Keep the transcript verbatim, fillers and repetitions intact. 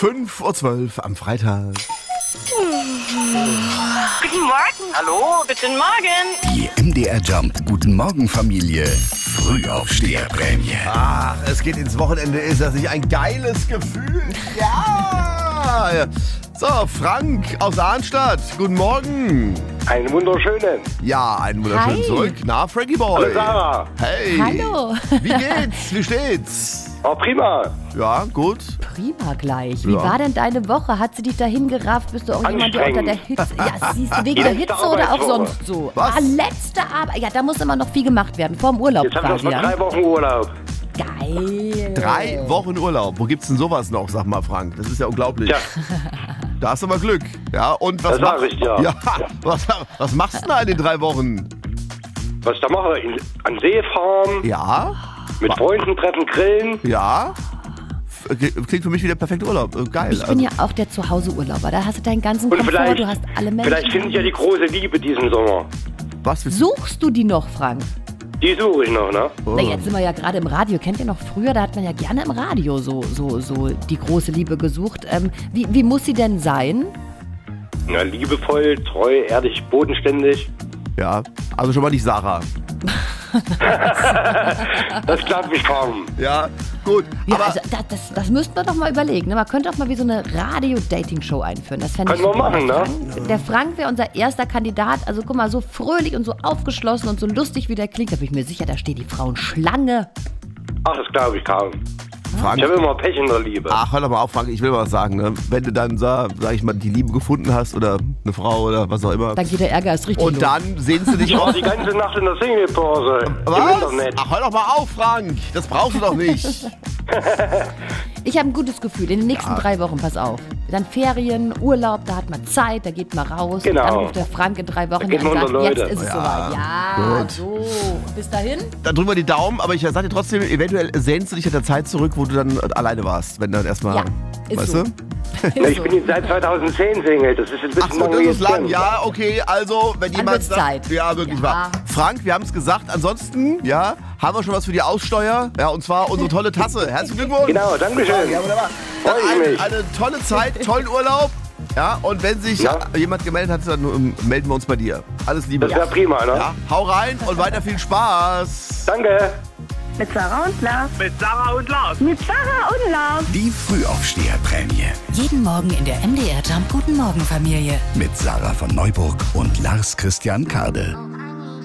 fünf Uhr zwölf am Freitag. Guten Morgen. Hallo, guten Morgen. Die M D R Jump Guten Morgen Familie Frühaufsteherprämie. Ach, es geht ins Wochenende, ist das nicht ein geiles Gefühl? Ja! So, Frank aus Arnstadt, guten Morgen. Einen wunderschönen. Ja, einen wunderschönen Hi. zurück. Na, Frankie Boy. Hallo Sarah. Hey. Hallo. Wie geht's? Wie steht's? Oh, prima. Ja, gut. Prima gleich. Wie Ja. war denn deine Woche? Hat sie dich dahin gerafft? Bist du auch jemand, der unter der Hitze... Ja, siehst du, wegen Die der letzte Hitze oder auch Arbeitswoche. sonst so? Was? Ah, letzte Arbeit. Ja, da muss immer noch viel gemacht werden. Vor dem Urlaub Jetzt haben wir quasi. noch Ja? drei Wochen Urlaub. Geil. Drei Wochen Urlaub. Wo gibt's denn sowas noch, sag mal, Frank? Das ist ja unglaublich. Tja, Da hast du mal Glück. Ja, und was Das sag machst ich dir. Ja, was, was machst du denn da in den drei Wochen? was ich da mache? In, an See fahren, Ja, mit Freunden treffen, grillen. ja. Klingt für mich wie der perfekte Urlaub. Äh, Geil. Ich bin ja auch der Zuhause-Urlauber. Da hast du deinen ganzen Und Komfort, vielleicht, du hast alle Menschen. vielleicht finde ich ja die große Liebe diesen Sommer. was willst du? Suchst du die noch, Frank? Die suche ich noch, ne? Oh. Na, jetzt sind wir ja gerade im Radio. Kennt ihr noch früher? Da hat man ja gerne im Radio so, so, so die große Liebe gesucht. Ähm, wie, wie muss sie denn sein? Ja, liebevoll, treu, ehrlich, bodenständig. Ja, also schon mal nicht Sarah. Das klappt mich kaum. Ja, gut. Ja, aber also das, das, das müssten wir doch mal überlegen. Ne? Man könnte auch mal wie so eine Radio-Dating-Show einführen. Das fände ich Können wir super. machen, Der ne? Frank, der Frank wäre unser erster Kandidat. Also guck mal, so fröhlich und so aufgeschlossen und so lustig, wie der klingt. Da bin ich mir sicher, da steht die Frau Schlange. Ach, das glaube ich kaum. Frank, Ich habe immer Pech in der Liebe. ach, hör doch mal auf, Frank, ich will mal was sagen. Ne? Wenn du dann, sag, sag ich mal, die Liebe gefunden hast oder eine Frau oder was auch immer. Dann geht der Ärger erst richtig Und los. dann sehnst du dich Ich war auch. die ganze Nacht in der Single-Pause. Im Was? Internet. Ach, hör doch mal auf, Frank. Das brauchst du doch nicht. Ich habe ein gutes Gefühl. In den nächsten drei Wochen, pass auf. Dann Ferien, Urlaub, da hat man Zeit, da geht man raus. Genau. Und dann ruft der Frank in drei Wochen geht an und man sagt, unter jetzt Leute. ist es Ja, soweit. Ja, gut. so. Und bis dahin? Dann drücken wir die Daumen, aber ich sag dir trotzdem, eventuell sehnst du dich an der Zeit zurück, wo du dann alleine warst. Wenn dann erstmal. Ja, ist weißt so. du? Ja, ich bin jetzt seit zweitauszehn Single. Das ist ein bisschen Ach so, das wie ist jetzt lang. denn. Ja, okay, also, wenn jemand wird's Zeit. Ja, wirklich Ja. wahr. Frank, wir haben es gesagt. Ansonsten, ja, haben wir schon was für die Aussteuer. Ja, und zwar unsere tolle Tasse. Herzlichen Glückwunsch. Genau, dankeschön. Ja, wunderbar. Dann Freu ich eine, mich. eine tolle Zeit, tollen Urlaub. Ja, und wenn sich Ja. jemand gemeldet hat, dann ähm, melden wir uns bei dir. Alles Liebe. Das wäre prima, ne? Ja, hau rein und weiter viel Spaß. Danke. Mit Sarah und Lars. Mit Sarah und Lars. Mit Sarah und Lars. Die Frühaufsteherprämie Jeden Morgen in der M D R Jump Guten Morgen Familie. mit Sarah von Neuburg und Lars Christian Kardel.